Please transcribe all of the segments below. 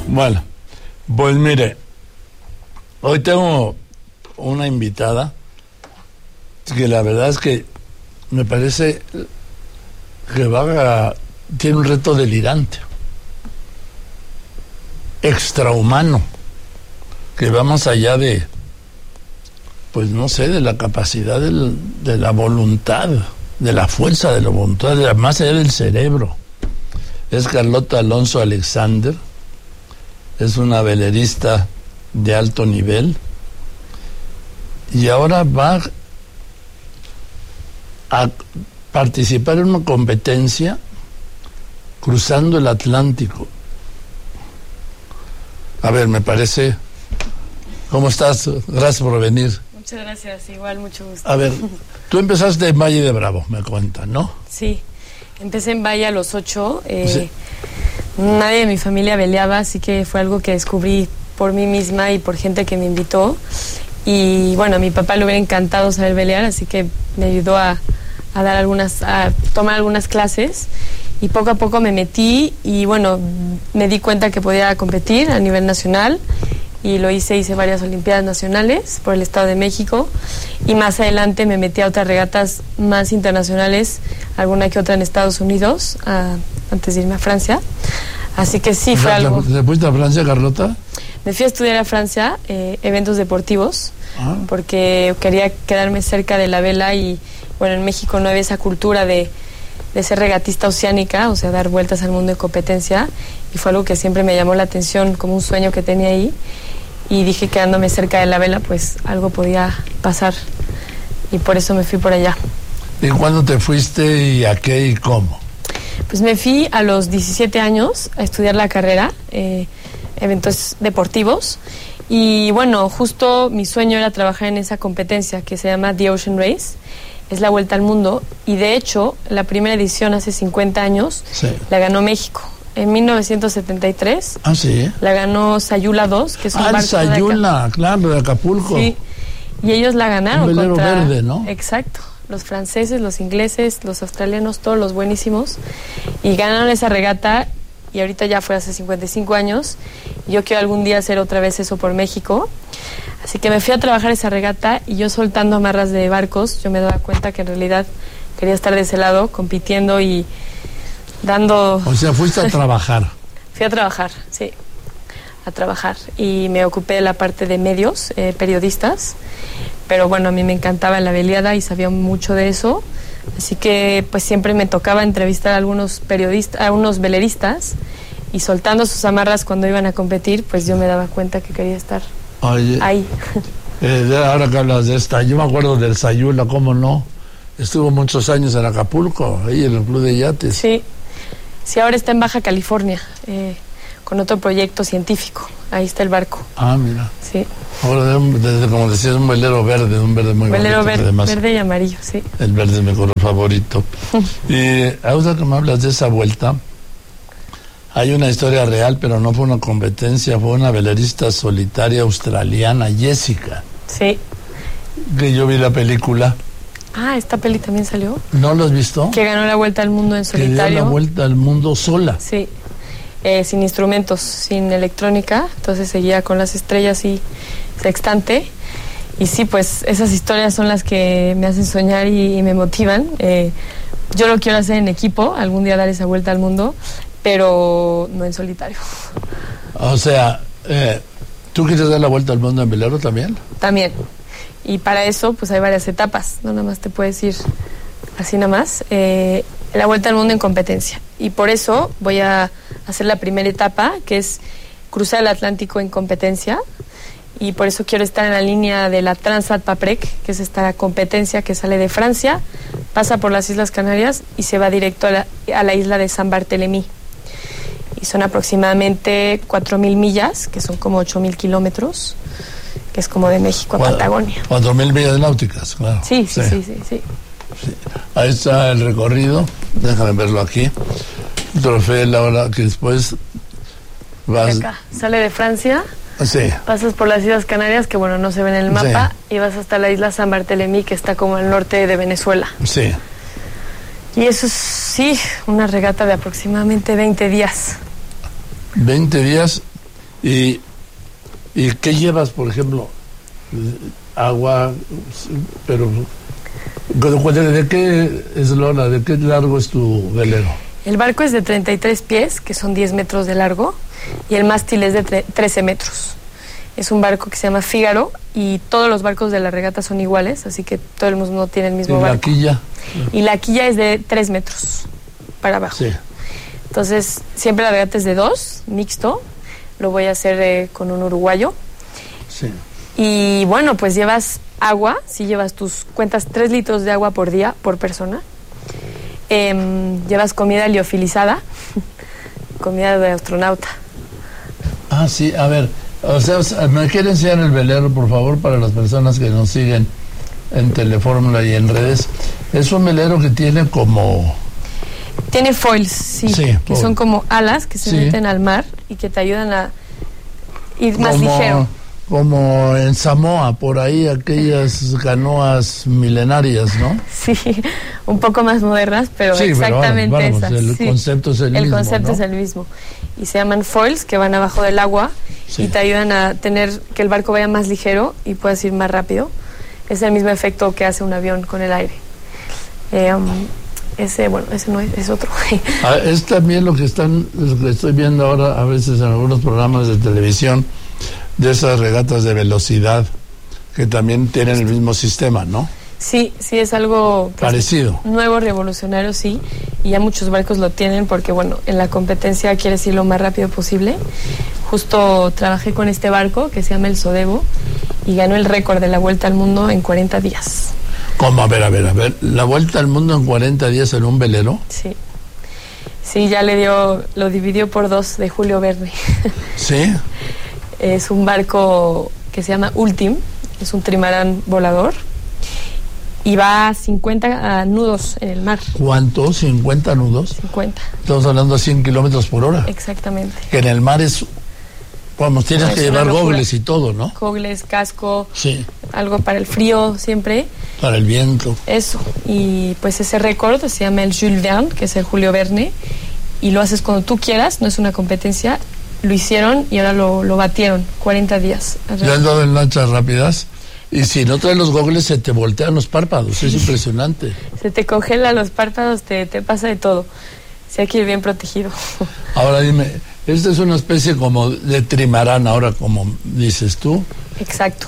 Bueno, pues mire, hoy tengo una invitada que la verdad es que me parece que tiene un reto delirante, extrahumano, que va más allá de, pues no sé, de la capacidad de la voluntad, de la fuerza de la voluntad, más allá del cerebro. Es Carlota Alonso Alexander, es una velerista de alto nivel y ahora va a participar en una competencia cruzando el Atlántico. A ver, me parece... ¿Cómo estás? Gracias por venir. Muchas gracias, igual, mucho gusto. A ver, tú empezaste en Valle de Bravo, me cuentan, ¿no? Sí, empecé en Valle a los 8. Sí. Nadie de mi familia veleaba, así que fue algo que descubrí por mí misma y por gente que me invitó. Y bueno, a mi papá le hubiera encantado saber velear, así que me ayudó a tomar algunas clases. Y poco a poco me metí y bueno, me di cuenta que podía competir a nivel nacional. Y lo hice varias olimpiadas nacionales por el Estado de México y más adelante me metí a otras regatas más internacionales, alguna que otra en Estados Unidos, antes de irme a Francia, así que sí, fue algo. ¿Te fuiste a Francia, Carlota? Me fui a estudiar a Francia, eventos deportivos, porque quería quedarme cerca de la vela y bueno, en México no había esa cultura de ser regatista oceánica, o sea, dar vueltas al mundo de competencia, y fue algo que siempre me llamó la atención, como un sueño que tenía ahí, y dije, quedándome cerca de la vela, pues algo podía pasar, y por eso me fui por allá. ¿Y cuándo te fuiste y a qué y cómo? Pues me fui a los 17 años a estudiar la carrera, eventos deportivos, y bueno, justo mi sueño era trabajar en esa competencia que se llama The Ocean Race. Es la Vuelta al Mundo, y de hecho, la primera edición hace 50 años, sí, la ganó México. En 1973, ¿sí? La ganó Sayula 2, que es un barco Sayula, claro, de Acapulco. Sí, y ellos la ganaron. Un velero verde, ¿no? Exacto, los franceses, los ingleses, los australianos, todos los buenísimos, y ganaron esa regata, y ahorita ya fue hace 55 años, y yo quiero algún día hacer otra vez eso por México. Así que me fui a trabajar esa regata y yo soltando amarras de barcos, yo me daba cuenta que en realidad quería estar de ese lado, compitiendo y dando... O sea, fuiste a trabajar. Fui a trabajar, sí, a trabajar. Y me ocupé de la parte de medios, periodistas, pero bueno, a mí me encantaba la veleada y sabía mucho de eso, así que pues siempre me tocaba entrevistar a algunos periodistas, a unos veleristas, y soltando sus amarras cuando iban a competir, pues yo me daba cuenta que quería estar... Oye, ahí. Ahora que hablas de esta, yo me acuerdo del Sayula, ¿cómo no? Estuvo muchos años en Acapulco, ahí en el Club de Yates. Sí, ahora está en Baja California, con otro proyecto científico. Ahí está el barco. Mira. Sí. Ahora, como decías, un velero verde, un verde muy bonito. Velero verde y amarillo, sí. El verde es mi color favorito. Y ahora que me hablas de esa vuelta, hay una historia real, pero no fue una competencia, fue una velerista solitaria australiana, Jessica. Sí. Que yo vi la película. ¿Esta peli también salió? ¿No lo has visto? Que ganó la Vuelta al Mundo en solitario. Que dio la vuelta al mundo sola. Sí. Sin instrumentos, sin electrónica, entonces seguía con las estrellas y sextante. Y sí, pues esas historias son las que me hacen soñar y me motivan. Yo lo quiero hacer en equipo, algún día dar esa vuelta al mundo, pero no en solitario. O sea, ¿tú quieres dar la vuelta al mundo en velero también? También. Y para eso, pues hay varias etapas. No nada más te puedes ir así nada más. La vuelta al mundo en competencia. Y por eso voy a hacer la primera etapa, que es cruzar el Atlántico en competencia. Y por eso quiero estar en la línea de la Transat Paprec, que es esta competencia que sale de Francia, pasa por las Islas Canarias y se va directo a la isla de San Bartolomé. Y son aproximadamente 4.000 millas, que son como 8.000 kilómetros, que es como de México a Patagonia. 4.000 millas náuticas, claro. Sí. Ahí está el recorrido, déjame verlo aquí. Trofeo Laura, que después vas... De acá, sale de Francia, sí, pasas por las Islas Canarias, que bueno, no se ven en el mapa, sí, y vas hasta la isla San Bartolomé, que está como al norte de Venezuela. Sí. Y eso es, sí, una regata de aproximadamente 20 días. 20 días ¿Y qué llevas, por ejemplo? Agua, pero ¿de qué eslora, de qué largo es tu velero? El barco es de 33 pies, que son 10 metros de largo, y el mástil es de 13 metros. Es un barco que se llama Fígaro, y todos los barcos de la regata son iguales, así que todo el mundo tiene el mismo barco. ¿Y la quilla? Y la quilla es de 3 metros para abajo. Sí. Entonces, siempre la regata es de 2, mixto. Lo voy a hacer con un uruguayo. Sí. Y bueno, pues llevas agua, cuentas 3 litros de agua por día, por persona. Llevas comida liofilizada, comida de astronauta. Ah, sí, a ver, o sea, ¿me quiere enseñar el velero, por favor, para las personas que nos siguen en Telefórmula y en redes? Es un velero que tiene como... Tiene foils, sí, que son como alas que se meten al mar y que te ayudan a ir más ligero. Como en Samoa, por ahí, aquellas canoas milenarias, ¿no? Sí, un poco más modernas, pero sí, exactamente pero esas. El concepto es el mismo, El concepto, ¿no? es el mismo. Y se llaman foils, que van abajo del agua y te ayudan a tener que el barco vaya más ligero y puedas ir más rápido. Es el mismo efecto que hace un avión con el aire. Ese no es otro. Es también lo que estoy viendo ahora a veces en algunos programas de televisión, de esas regatas de velocidad que también tienen el mismo sistema, ¿no? Sí, es algo parecido. Nuevo, revolucionario, sí, y ya muchos barcos lo tienen porque, bueno, en la competencia quieres ir lo más rápido posible. Justo trabajé con este barco que se llama el Sodebo y ganó el récord de la vuelta al mundo en 40 días. ¿Cómo? A ver, ¿la vuelta al mundo en 40 días en un velero? Sí, ya lo dividió por 2 de Julio Verne. ¿Sí? Es un barco que se llama Ultim, es un trimarán volador y va a 50 nudos en el mar. ¿Cuánto? ¿50 nudos? 50. Estamos hablando de 100 kilómetros por hora. Exactamente. Que en el mar es... Vamos, tienes que llevar gogles y todo, ¿no? Gogles, casco, sí, algo para el frío siempre. Para el viento. Eso. Y pues ese récord se llama el Jules Verne, que es el Julio Verne, y lo haces cuando tú quieras, no es una competencia. Lo hicieron y ahora lo batieron, 40 días. Ya han dado en lanchas rápidas y si no traes los gogles se te voltean los párpados, es impresionante. Se te congela los párpados, te pasa de todo. Sí, hay que ir bien protegido. Ahora dime, esta es una especie como de trimarán ahora, como dices tú. Exacto.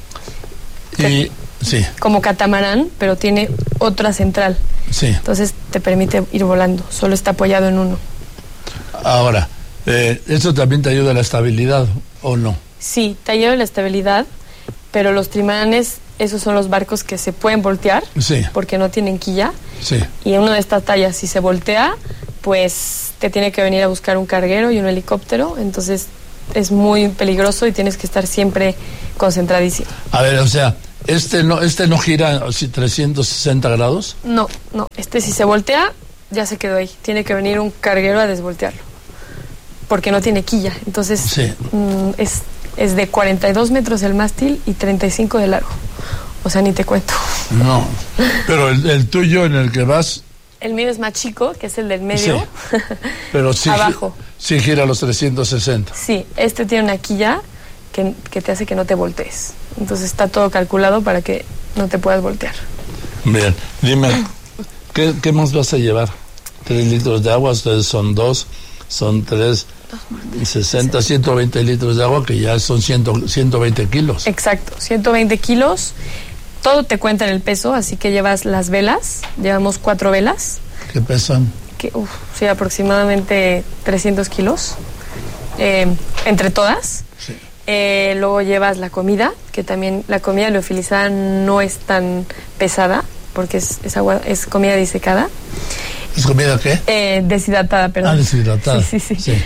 Y sí. Como catamarán, pero tiene otra central. Sí. Entonces te permite ir volando, solo está apoyado en uno. Ahora, ¿eso también te ayuda a la estabilidad o no? Sí, te ayuda a la estabilidad, pero los trimaranes, esos son los barcos que se pueden voltear, sí, porque no tienen quilla. Sí. Y uno de estas tallas, si se voltea, pues te tiene que venir a buscar un carguero y un helicóptero, entonces es muy peligroso y tienes que estar siempre concentradísimo. A ver, o sea, ¿este no gira 360 grados? No, si se voltea, ya se quedó ahí. Tiene que venir un carguero a desvoltearlo, porque no tiene quilla. Entonces, sí, es de 42 metros el mástil y 35 de largo. O sea, ni te cuento. No, pero el tuyo en el que vas... El mío es más chico, que es el del medio. Sí, pero sí, abajo. Sí gira los 360. Sí, este tiene una quilla que te hace que no te voltees. Entonces está todo calculado para que no te puedas voltear. Bien, dime, ¿qué más vas a llevar? 3 litros de agua, ustedes son 2, son 3, 60, 120 litros de agua, que ya son 120 kilos. Exacto, 120 kilos. Todo te cuenta en el peso, así que llevas las velas, llevamos 4 velas. ¿Qué pesan? Sí, aproximadamente 300 kilos, entre todas. Sí. Luego llevas la comida, que también la comida liofilizada no es tan pesada, porque es comida disecada. ¿Es comida qué? Deshidratada, perdón. Deshidratada. Sí.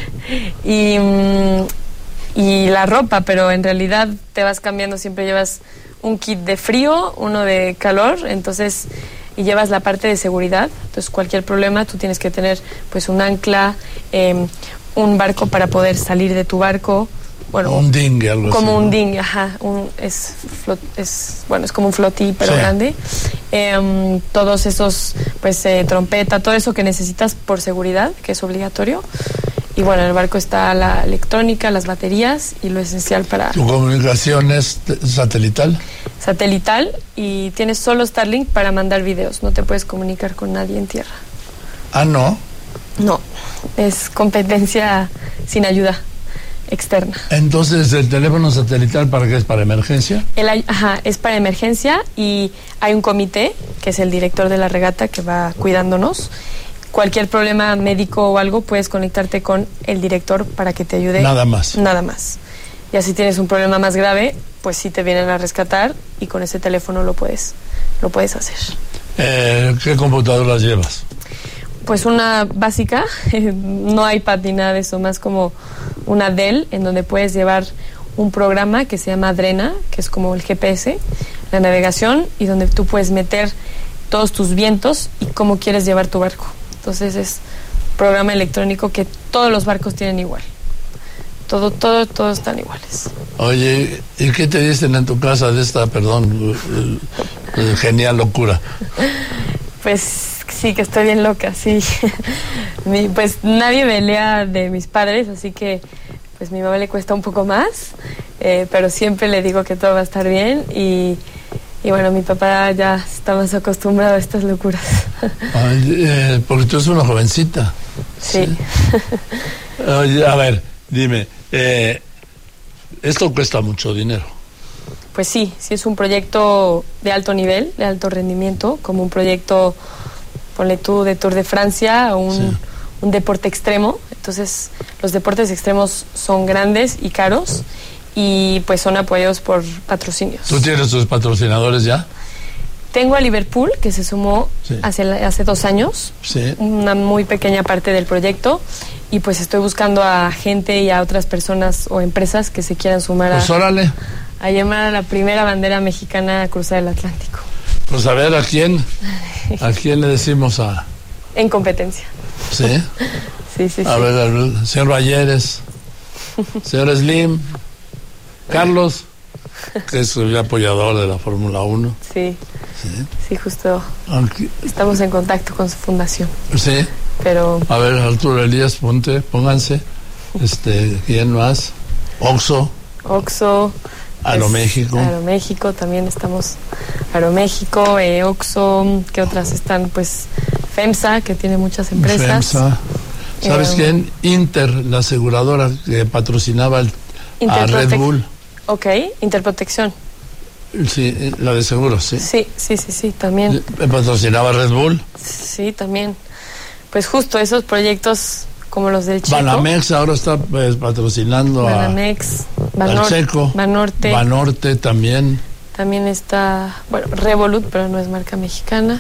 Y la ropa, pero en realidad te vas cambiando, siempre llevas un kit de frío, uno de calor, entonces, y llevas la parte de seguridad. Entonces cualquier problema tú tienes que tener pues un ancla, un barco para poder salir de tu barco. Bueno, un dinghy, algo como así, un ¿no? dinghy, ajá, es como un flotí, pero sí, grande. Todos esos, pues trompeta, todo eso que necesitas por seguridad, que es obligatorio. Y bueno, en el barco está la electrónica, las baterías y lo esencial para... ¿Tu comunicación es satelital? Satelital, y tienes solo Starlink para mandar videos. No te puedes comunicar con nadie en tierra. Ah, ¿no? No, es competencia sin ayuda externa. Entonces, ¿el teléfono satelital para qué es? ¿Para emergencia? Es para emergencia, y hay un comité, que es el director de la regata, que va cuidándonos. Cualquier problema médico o algo, puedes conectarte con el director para que te ayude. Nada más. Nada más. Ya si tienes un problema más grave, pues sí te vienen a rescatar, y con ese teléfono lo puedes hacer. ¿Qué computadoras llevas? Pues una básica, no iPad ni nada de eso, más como una Dell, en donde puedes llevar un programa que se llama Drena, que es como el GPS, la navegación, y donde tú puedes meter todos tus vientos y cómo quieres llevar tu barco. Entonces es programa electrónico que todos los barcos tienen igual. Todos están iguales. Oye, ¿y qué te dicen en tu casa de esta, genial locura? Pues sí, que estoy bien loca, sí. Pues nadie velea de mis padres, así que pues mi mamá le cuesta un poco más, pero siempre le digo que todo va a estar bien, y bueno, mi papá ya está más acostumbrado a estas locuras. Ay, porque tú eres una jovencita. Sí. Oye, a ver, dime, esto cuesta mucho dinero. Pues sí es un proyecto de alto nivel, de alto rendimiento, como un proyecto, ponle tú, de Tour de Francia, o un deporte extremo. Entonces, los deportes extremos son grandes y caros, y pues son apoyados por patrocinios. ¿Tú tienes tus patrocinadores ya? Tengo a Liverpool, que se sumó hace 2 años, una muy pequeña parte del proyecto, y pues estoy buscando a gente y a otras personas o empresas que se quieran sumar a llamar a la primera bandera mexicana a cruzar el Atlántico. Pues a ver, ¿a quién le decimos a...? En competencia. ¿Sí? Sí. A ver, el señor Valleres, señor Slim, Carlos, que es el apoyador de la Fórmula 1. Sí, justo. Estamos en contacto con su fundación. Sí. Pero... A ver, Arturo Elías, pónganse. ¿Quién más? Oxxo. Aeroméxico. Aeroméxico, también estamos. Aeroméxico, Oxxo, ¿qué otras están? Pues FEMSA, que tiene muchas empresas. FEMSA. ¿Sabes quién? Inter, la aseguradora que patrocinaba a Red Bull. Ok, Interprotección. Sí, la de seguros, sí. Sí, también. ¿Patrocinaba Red Bull? Sí, también. Pues justo esos proyectos como los del Checo. Banamex ahora está patrocinando Banamex, al Checo. Banorte también. También está, Revolut, pero no es marca mexicana.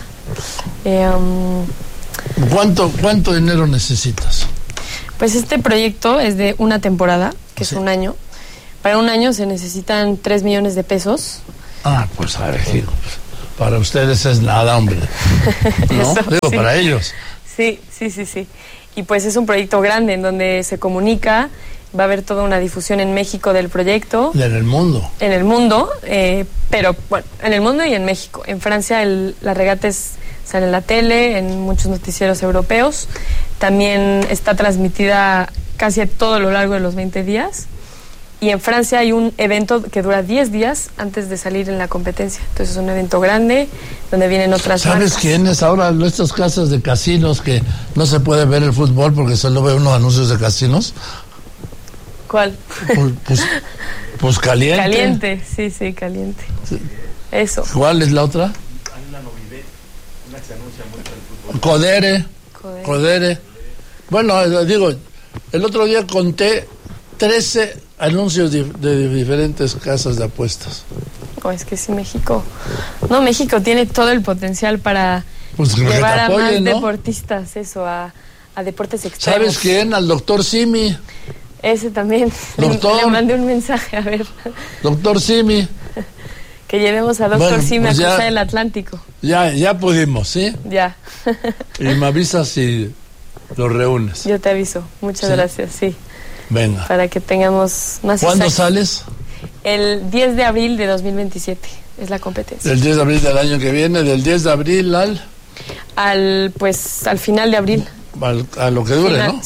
¿Cuánto dinero necesitas? Pues este proyecto es de una temporada, que es un año. Para un año se necesitan 3 millones de pesos. Pues a ver, para ustedes es nada, hombre. ¿No? Digo, para ellos. Sí. Y pues es un proyecto grande en donde se comunica, va a haber toda una difusión en México del proyecto. En el mundo. En el mundo, pero bueno, en el mundo y en México. En Francia la regata sale en la tele, en muchos noticieros europeos. También está transmitida casi a todo lo largo de los 20 días. Y en Francia hay un evento que dura 10 días antes de salir en la competencia. Entonces es un evento grande donde vienen otras ¿Sabes marcas. quiénes ahora estas casas de casinos que no se puede ver el fútbol porque solo ve unos anuncios de casinos? ¿Cuál? Pues Caliente. Caliente, sí, Caliente. Sí. Eso. ¿Cuál es la otra? Hay una Novivet, una que se anuncia mucho en el fútbol. Codere. Bueno, digo, el otro día conté 13 anuncios de diferentes casas de apuestas. Es que sí, México tiene todo el potencial para llevar a más deportistas, a deportes extremos. ¿Sabes quién? Al doctor Simi. Ese también. Doctor. Le mandé un mensaje, a ver. Doctor Simi. Que llevemos a doctor Simi pues a cruzar el Atlántico. Ya pudimos, ¿sí? Ya. Y me avisas si lo reúnes. Yo te aviso. Muchas gracias, sí. Venga. Para que tengamos más. ¿Cuándo sales? El 10 de abril de 2027 es la competencia. El 10 de abril del año que viene, del 10 de abril al final de abril. A lo que dure, final, ¿no? Sí.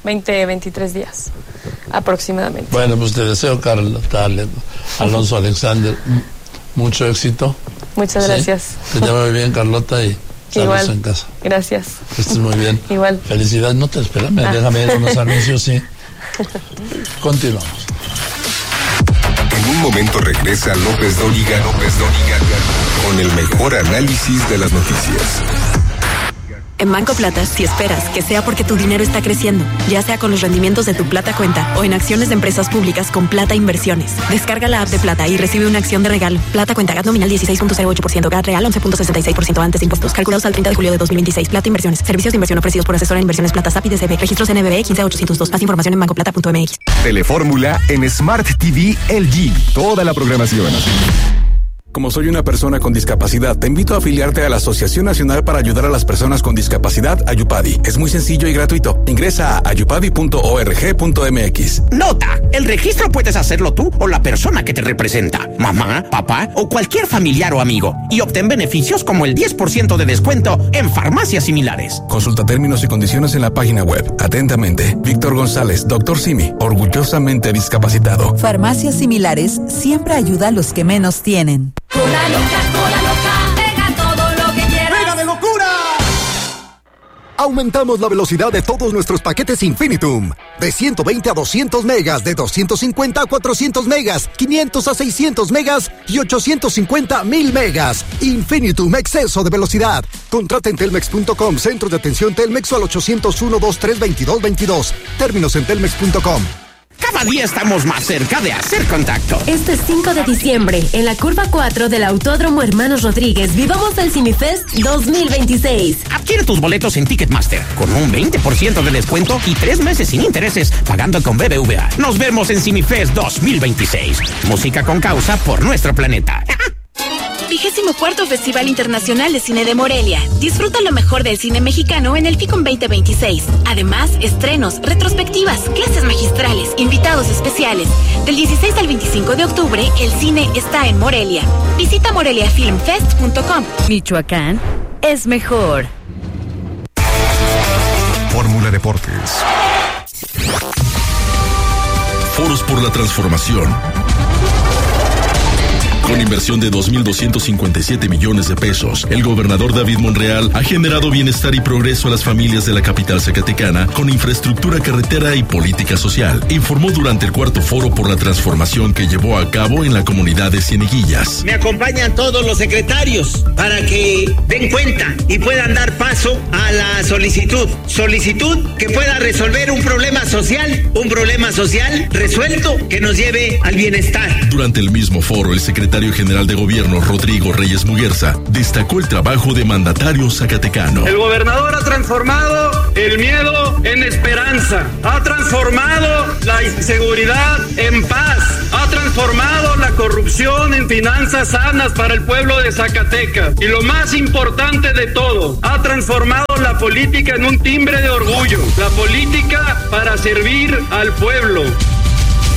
23 días aproximadamente. Bueno, pues te deseo, Carlota Alonso Alexander, mucho éxito. Muchas gracias. Que te vaya bien, Carlota, y saludos en casa. Gracias. Que estés muy bien. Igual. Felicidades. No te espérame, déjame ir a unos anuncios, sí. Continuamos. En un momento regresa López Dóriga con el mejor análisis de las noticias. En Banco Plata, si esperas que sea porque tu dinero está creciendo, ya sea con los rendimientos de tu Plata Cuenta o en acciones de empresas públicas con Plata Inversiones, descarga la app de Plata y recibe una acción de regalo. Plata Cuenta, GAT nominal 16.08%, GAT real 11.66% antes de impuestos, calculados al 30 de julio de 2026. Plata Inversiones, servicios de inversión ofrecidos por asesora en inversiones Plata SAP y DCB, registros NBB 15802. Más información en bancopLata.mx. Telefórmula en Smart TV LG, toda la programación. Como soy una persona con discapacidad, te invito a afiliarte a la Asociación Nacional para Ayudar a las Personas con Discapacidad, Ayupadi. Es muy sencillo y gratuito. Ingresa a ayupadi.org.mx. Nota: el registro puedes hacerlo tú o la persona que te representa, mamá, papá o cualquier familiar o amigo, y obtén beneficios como el 10% de descuento en farmacias similares. Consulta términos y condiciones en la página web. Atentamente, Víctor González, Dr. Simi, orgullosamente discapacitado. Farmacias Similares siempre ayuda a los que menos tienen. Cola loca, pega todo lo que quieras. ¡Pega de locura! Aumentamos la velocidad de todos nuestros paquetes Infinitum. De 120 a 200 megas, de 250 a 400 megas, 500 a 600 megas y 850 a 1000 megas. Infinitum, exceso de velocidad. Contrata en telmex.com, centro de atención Telmex o al 801-232-2222. Términos en telmex.com. Cada día estamos más cerca de hacer contacto. Este 5 de diciembre, en la curva 4 del Autódromo Hermanos Rodríguez, vivamos el CineFest 2026. Adquiere tus boletos en Ticketmaster con un 20% de descuento y 3 meses sin intereses, pagando con BBVA. Nos vemos en CineFest 2026. Música con causa por nuestro planeta. 24º Festival Internacional de Cine de Morelia. Disfruta lo mejor del cine mexicano en el FICOM 2026. Además, estrenos, retrospectivas, clases magistrales, invitados especiales. Del 16 al 25 de octubre, el cine está en Morelia. Visita moreliafilmfest.com. Michoacán es mejor. Fórmula Deportes. Foros por la transformación. Con inversión de 2.257 millones de pesos, el gobernador David Monreal ha generado bienestar y progreso a las familias de la capital zacatecana con infraestructura carretera y política social, informó durante el cuarto foro por la transformación que llevó a cabo en la comunidad de Cieneguillas. Me acompañan todos los secretarios para que den cuenta y puedan dar paso a la solicitud que pueda resolver un problema social resuelto que nos lleve al bienestar. Durante el mismo foro, el secretario general de Gobierno, Rodrigo Reyes Muguerza, destacó el trabajo de mandatario zacatecano. El gobernador ha transformado el miedo en esperanza, ha transformado la inseguridad en paz, ha transformado la corrupción en finanzas sanas para el pueblo de Zacatecas y lo más importante de todo, ha transformado la política en un timbre de orgullo, la política para servir al pueblo.